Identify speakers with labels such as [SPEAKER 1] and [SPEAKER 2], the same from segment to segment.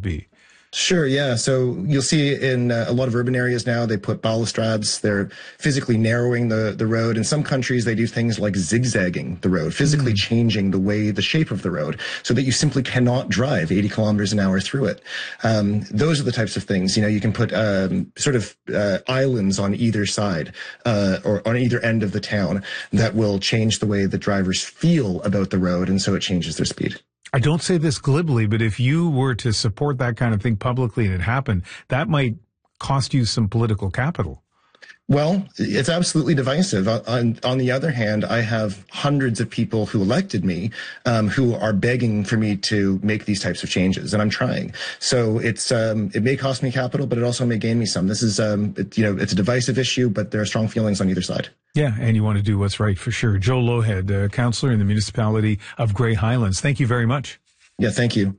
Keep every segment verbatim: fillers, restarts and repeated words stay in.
[SPEAKER 1] be?
[SPEAKER 2] Sure, yeah. So you'll see in uh, a lot of urban areas now, they put balustrades. They're physically narrowing the, the road. In some countries, they do things like zigzagging the road, physically mm. changing the way, the shape of the road, so that you simply cannot drive eighty kilometers an hour through it. Um, those are the types of things. You know, you can put um, sort of uh, islands on either side uh, or on either end of the town that will change the way that drivers feel about the road, and so it changes their speed.
[SPEAKER 1] I don't say this glibly, but if you were to support that kind of thing publicly and it happened, that might cost you some political capital.
[SPEAKER 2] Well, it's absolutely divisive. On, on the other hand, I have hundreds of people who elected me um, who are begging for me to make these types of changes, and I'm trying. So it's um, it may cost me capital, but it also may gain me some. This is um, it, you know it's a divisive issue, but there are strong feelings on either side.
[SPEAKER 1] Yeah, and you want to do what's right for sure. Joe Loughead, uh, councillor in the municipality of Grey Highlands. Thank you very much.
[SPEAKER 2] Yeah, thank you.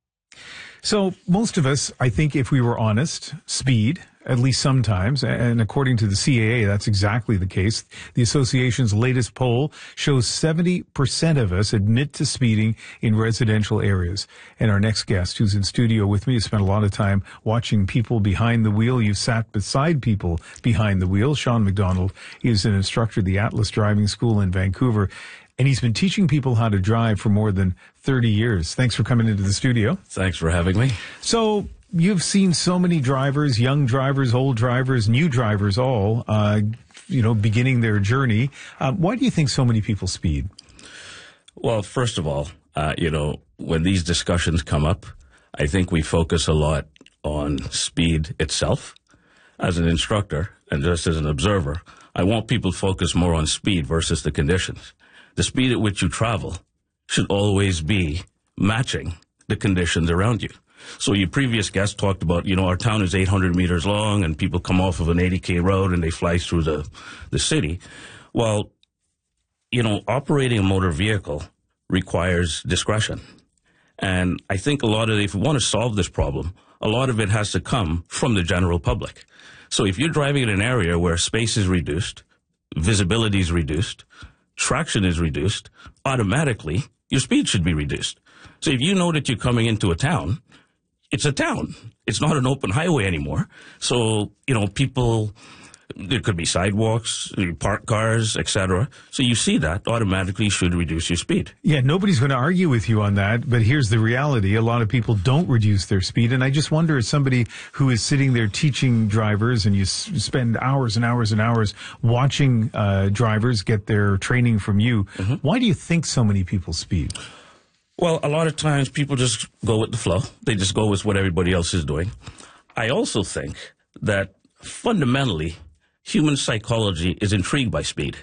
[SPEAKER 1] So most of us, I think, if we were honest, speed, at least sometimes, and according to the C A A, that's exactly the case. The association's latest poll shows seventy percent of us admit to speeding in residential areas. And our next guest, who's in studio with me, has spent a lot of time watching people behind the wheel. You've sat beside people behind the wheel. Sean McDonald is an instructor at the Atlas Driving School in Vancouver, and he's been teaching people how to drive for more than thirty years. Thanks for coming into the studio.
[SPEAKER 3] Thanks for having me.
[SPEAKER 1] So you've seen so many drivers, young drivers, old drivers, new drivers, all, uh, you know, beginning their journey. Uh, why do you think so many people speed?
[SPEAKER 3] Well, first of all, uh, you know, when these discussions come up, I think we focus a lot on speed itself. As an instructor and just as an observer, I want people to focus more on speed versus the conditions. The speed at which you travel should always be matching the conditions around you. So your previous guest talked about, you know, our town is eight hundred meters long and people come off of an eighty K road and they fly through the, the city. Well, you know, operating a motor vehicle requires discretion. And I think a lot of, if we want to solve this problem, a lot of it has to come from the general public. So if you're driving in an area where space is reduced, visibility is reduced, traction is reduced, automatically your speed should be reduced. So if you know that you're coming into a town, it's a town. It's not an open highway anymore. So, you know, people, there could be sidewalks, parked cars, et cetera. So you see that automatically should reduce your speed.
[SPEAKER 1] Yeah, nobody's going to argue with you on that, but here's the reality. A lot of people don't reduce their speed, and I just wonder, as somebody who is sitting there teaching drivers, and you s- spend hours and hours and hours watching uh, drivers get their training from you, mm-hmm. why do you think so many people speed?
[SPEAKER 3] Well, a lot of times people just go with the flow. They just go with what everybody else is doing. I also think that fundamentally, human psychology is intrigued by speed.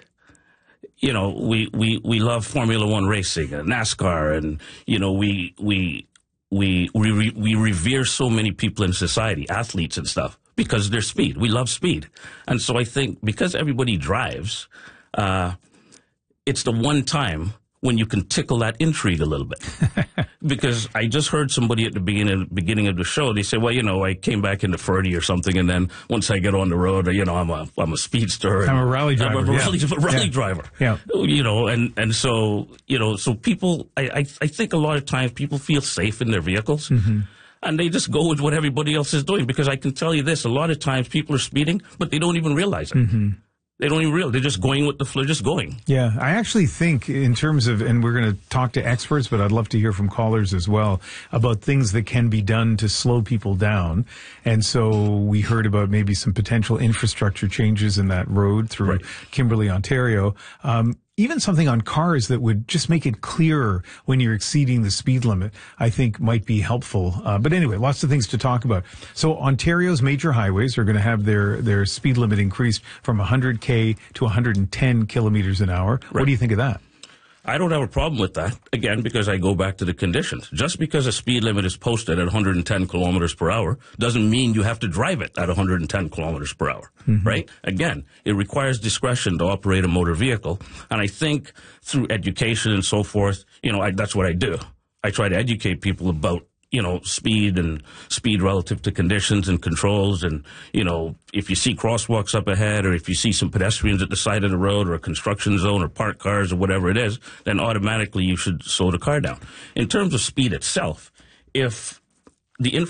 [SPEAKER 3] You know, we, we, we love Formula One racing and NASCAR, and, you know, we, we, we, we, we revere so many people in society, athletes and stuff, because of their speed. We love speed. And so I think because everybody drives, uh, it's the one time when you can tickle that intrigue a little bit. Because I just heard somebody at the beginning, beginning of the show, they said, well, you know, I came back into Ferdy or something, and then once I get on the road, you know, I'm a, I'm a speedster.
[SPEAKER 1] I'm a rally driver.
[SPEAKER 3] I'm a
[SPEAKER 1] yeah.
[SPEAKER 3] rally, rally
[SPEAKER 1] yeah.
[SPEAKER 3] driver.
[SPEAKER 1] Yeah.
[SPEAKER 3] You know, and, and so, you know, so people, I, I, I think a lot of times people feel safe in their vehicles. Mm-hmm. And they just go with what everybody else is doing. Because I can tell you this, a lot of times people are speeding, but they don't even realize it. Mm-hmm. They don't even realize. They're just going with the flow, just going.
[SPEAKER 1] Yeah, I actually think in terms of, and we're going to talk to experts, but I'd love to hear from callers as well, about things that can be done to slow people down. And so we heard about maybe some potential infrastructure changes in that road through right. Kimberley, Ontario. Um, Even something on cars that would just make it clearer when you're exceeding the speed limit, I think might be helpful. Uh, but anyway, lots of things to talk about. So Ontario's major highways are going to have their, their speed limit increased from one hundred K to one hundred ten kilometers an hour. Right. What do you think of that?
[SPEAKER 3] I don't have a problem with that, again, because I go back to the conditions. Just because a speed limit is posted at one hundred ten kilometers per hour doesn't mean you have to drive it at one hundred ten kilometers per hour, mm-hmm. right? Again, it requires discretion to operate a motor vehicle. And I think through education and so forth, you know, I, that's what I do. I try to educate people about, you know, speed and speed relative to conditions and controls. And, you know, if you see crosswalks up ahead, or if you see some pedestrians at the side of the road, or a construction zone, or parked cars, or whatever it is, then automatically you should slow the car down. In terms of speed itself, if the